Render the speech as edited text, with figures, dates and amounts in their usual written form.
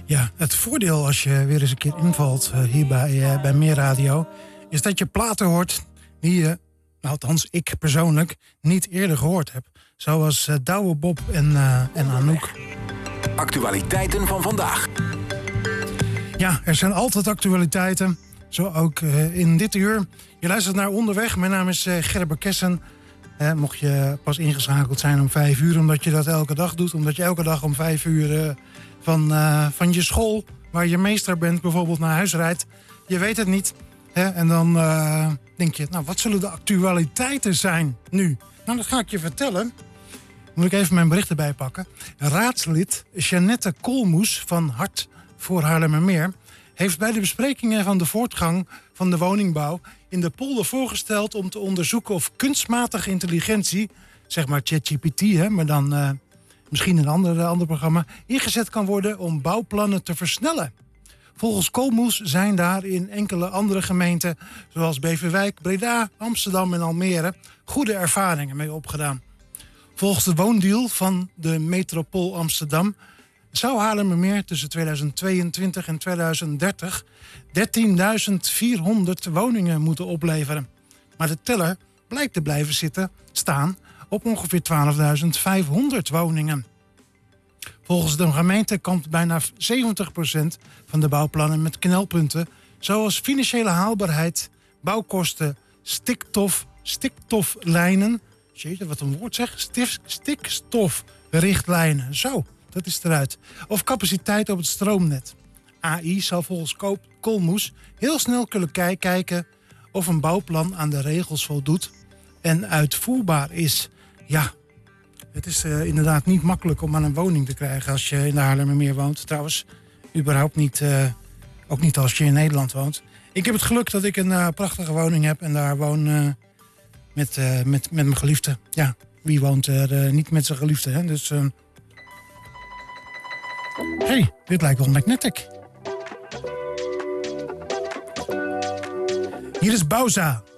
Ja, het voordeel als je weer eens een keer invalt hier bij Meer Radio... is dat je platen hoort die je, althans ik persoonlijk, niet eerder gehoord heb. Zoals Douwe Bob en Anouk. Actualiteiten van vandaag. Ja, er zijn altijd actualiteiten. Zo ook in dit uur. Je luistert naar Onderweg. Mijn naam is Gerber Kessen. Mocht je pas ingeschakeld zijn om 5 uur, omdat je dat elke dag doet. Omdat je elke dag om 5 uur van je school, waar je meester bent, bijvoorbeeld naar huis rijdt. Je weet het niet. En dan denk je, nou, wat zullen de actualiteiten zijn nu? Nou, dat ga ik je vertellen. Moet ik even mijn bericht erbij pakken. Raadslid Jeannette Koolmoes van Hart voor Haarlemmermeer heeft bij de besprekingen van de voortgang van de woningbouw in de polder voorgesteld om te onderzoeken of kunstmatige intelligentie, zeg maar ChatGPT, maar dan misschien een ander programma, ingezet kan worden om bouwplannen te versnellen. Volgens Koolmoes zijn daar in enkele andere gemeenten, zoals Beverwijk, Breda, Amsterdam en Almere, goede ervaringen mee opgedaan. Volgens de woondeal van de metropool Amsterdam zou Haarlemmermeer tussen 2022 en 2030 13.400 woningen moeten opleveren. Maar de teller blijkt te blijven staan op ongeveer 12.500 woningen. Volgens de gemeente kampt bijna 70% van de bouwplannen met knelpunten, zoals financiële haalbaarheid, bouwkosten, stikstoflijnen. Jeetje, wat een woord zeg. Stikstofrichtlijnen. Zo, dat is eruit. Of capaciteit op het stroomnet. AI zal volgens Koolmoes heel snel kunnen kijken of een bouwplan aan de regels voldoet en uitvoerbaar is. Ja, het is inderdaad niet makkelijk om aan een woning te krijgen als je in de Haarlemmermeer woont. Trouwens, überhaupt niet, ook niet als je in Nederland woont. Ik heb het geluk dat ik een prachtige woning heb en daar woon met mijn geliefde. Ja, wie woont er niet met zijn geliefde, hè? Dus, hey, dit lijkt wel Magnetic. Hier is Bauza.